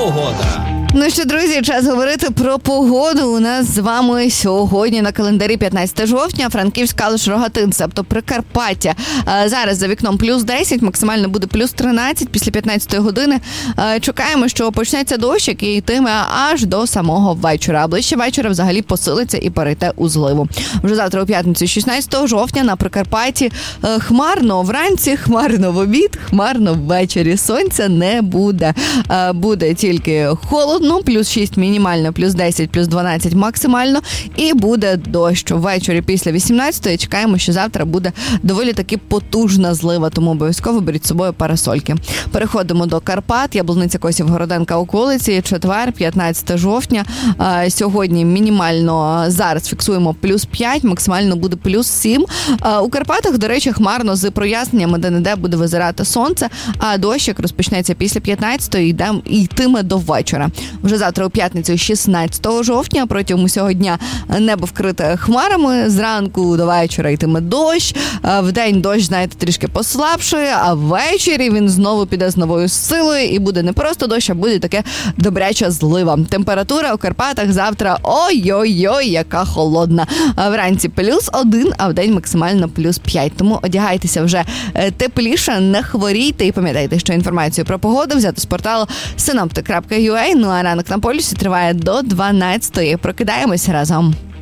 Погода. Ну що, друзі, час говорити про погоду. У нас з вами сьогодні на календарі 15 жовтня, Франківськ, Калуш, Рогатин, тобто Прикарпаття. Зараз за вікном плюс 10, максимально буде плюс 13 після 15 години. Чекаємо, що почнеться дощ, який йтиме аж до самого вечора. А ближче вечора взагалі посилиться і перейде у зливу. Вже завтра у п'ятницю, 16 жовтня, на Прикарпатті хмарно вранці, хмарно в обід, хмарно ввечері. Сонця не буде. Буде тільки холодно. Плюс 6 мінімально, плюс 10, плюс 12 максимально. І буде дощ. Ввечері після 18-ї чекаємо, що завтра буде доволі таки потужна злива, тому обов'язково беріть з собою парасольки. Переходимо до Карпат. Яблуниця, Косів, Городенка, околиці. Четвер, 15 жовтня. Сьогодні мінімально зараз фіксуємо плюс 5, максимально буде плюс 7. У Карпатах, до речі, хмарно з проясненнями, де-не-де буде визирати сонце, а дощик розпочнеться після 15-ї і йтиме до вечора. Вже завтра у п'ятницю, 16 жовтня, протягом усього дня небо вкрите хмарами, зранку до вечора йтиме дощ, вдень дощ, знаєте, трішки послабшує, а ввечері він знову піде з новою силою і буде не просто дощ, а буде таке добряча злива. Температура у Карпатах завтра ой-ой-ой, яка холодна. Вранці плюс 1, а вдень максимально плюс 5. Тому одягайтеся вже тепліше, не хворійте і пам'ятайте, що інформацію про погоду взяти з порталу synoptic.ua. Ну а ранок на полюсі триває до 12-ї. Прокидаємось разом.